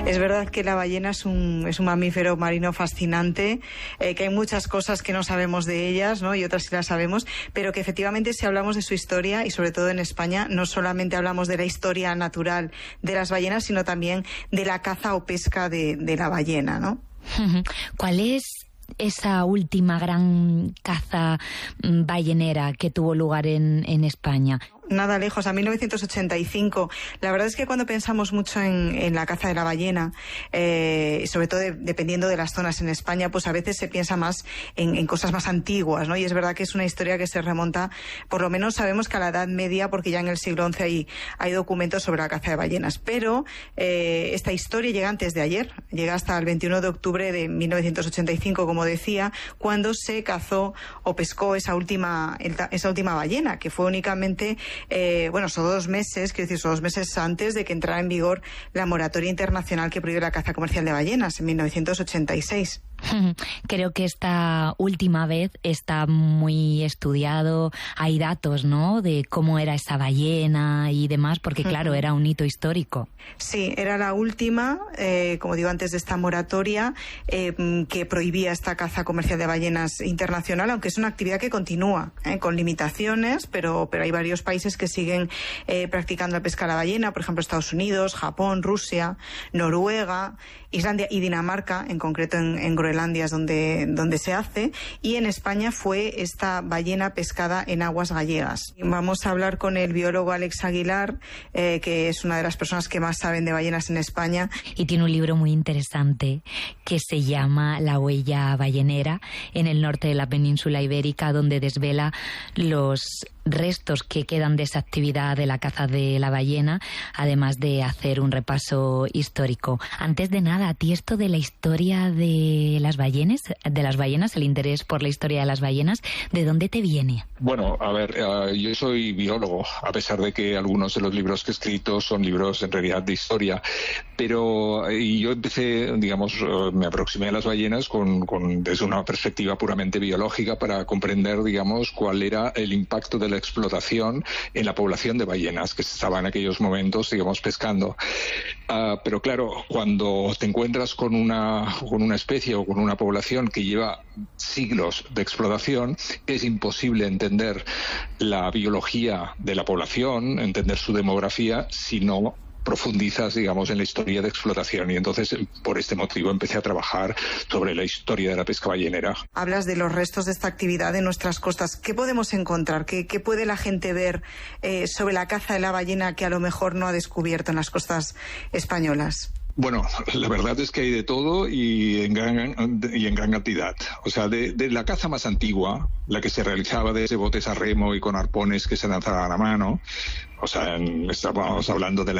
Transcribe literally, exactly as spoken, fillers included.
Es verdad que la ballena es un, es un mamífero marino fascinante, eh, que hay muchas cosas que no sabemos de ellas, ¿no? Y otras sí las sabemos, pero que efectivamente si hablamos de su historia, y sobre todo en España, no solamente hablamos de la historia natural de las ballenas, sino también de la caza o pesca de, de la ballena, ¿no? ¿Cuál es esa última gran caza ballenera que tuvo lugar en, en España? Nada lejos, a mil novecientos ochenta y cinco. La verdad es que cuando pensamos mucho en, en la caza de la ballena, eh, sobre todo de, dependiendo de las zonas en España, pues a veces se piensa más en, en cosas más antiguas, ¿no? Y es verdad que es una historia que se remonta, por lo menos sabemos que a la Edad Media, porque ya en el siglo once hay, hay documentos sobre la caza de ballenas. Pero eh, esta historia llega antes de ayer, llega hasta el veintiuno de octubre de mil novecientos ochenta y cinco, como decía, cuando se cazó o pescó esa última, esa última ballena, que fue únicamente... Eh, bueno, son dos meses, quiero decir, son dos meses antes de que entrara en vigor la moratoria internacional que prohíbe la caza comercial de ballenas en mil novecientos ochenta y seis. Creo que esta última vez está muy estudiado, hay datos, ¿no?, de cómo era esa ballena y demás, porque claro, era un hito histórico. Sí, era la última, eh, como digo, antes de esta moratoria eh, que prohibía esta caza comercial de ballenas internacional, aunque es una actividad que continúa, eh, con limitaciones, pero, pero hay varios países que siguen eh, practicando la pesca a la ballena, por ejemplo Estados Unidos, Japón, Rusia, Noruega, Islandia y Dinamarca, en concreto en, en Groenlandia es donde, donde se hace, y en España fue esta ballena pescada en aguas gallegas. Vamos a hablar con el biólogo Alex Aguilar, eh, que es una de las personas que más saben de ballenas en España. Y tiene un libro muy interesante que se llama La huella ballenera, en el norte de la península ibérica, donde desvela los restos que quedan de esa actividad de la caza de la ballena, además de hacer un repaso histórico. Antes de nada, ¿a ti esto de la historia de las ballenas, de las ballenas, el interés por la historia de las ballenas, de dónde te viene? Bueno, a ver, uh, yo soy biólogo, a pesar de que algunos de los libros que he escrito son libros en realidad de historia, pero y yo empecé, digamos, uh, me aproximé a las ballenas con, con, desde una perspectiva puramente biológica para comprender, digamos, cuál era el impacto de la explotación en la población de ballenas que se estaba en aquellos momentos, digamos, pescando. Uh, pero claro, cuando te encuentras con una, con una especie o con una población que lleva siglos de explotación, es imposible entender la biología de la población, entender su demografía, si no profundizas, digamos, en la historia de explotación. Y entonces, por este motivo, empecé a trabajar sobre la historia de la pesca ballenera. Hablas de los restos de esta actividad en nuestras costas. ¿Qué podemos encontrar? ¿Qué, qué puede la gente ver eh, sobre la caza de la ballena que a lo mejor no ha descubierto en las costas españolas? Bueno, la verdad es que hay de todo y en gran, y en gran cantidad. O sea, de, de la caza más antigua, la que se realizaba desde botes a remo y con arpones que se lanzaban a mano, o sea, en, estábamos hablando de la